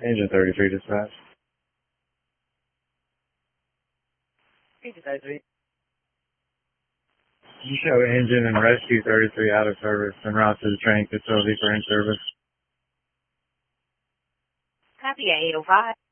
Engine 33 dispatch. Engine 33. You show engine and rescue 33 out of service en route to the training facility for in-service. Copy at 805.